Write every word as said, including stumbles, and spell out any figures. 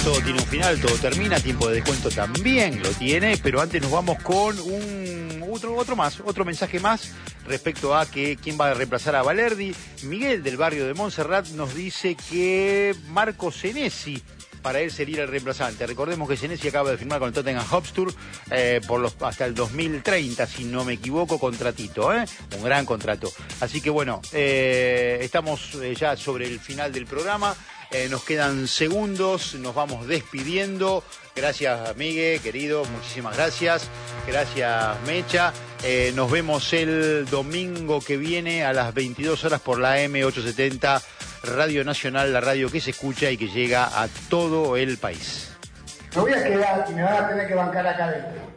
todo tiene un final, todo termina, tiempo de descuento también lo tiene, pero antes nos vamos con un otro, otro más, otro mensaje más respecto a que quién va a reemplazar a Balerdi. Miguel del barrio de Montserrat nos dice que Marco Senesi para él sería el reemplazante. Recordemos que Senesi acaba de firmar con el Tottenham Hotspur eh, por los, hasta el dos mil treinta, si no me equivoco, contratito, ¿eh? Un gran contrato. Así que bueno, eh, estamos eh, ya sobre el final del programa. Eh, nos quedan segundos, nos vamos despidiendo. Gracias, Miguel, querido, muchísimas gracias. Gracias, Mecha. Eh, nos vemos el domingo que viene a las veintidós horas por la A M ochocientos setenta, Radio Nacional, la radio que se escucha y que llega a todo el país. Me voy a quedar y me van a tener que bancar acá adentro.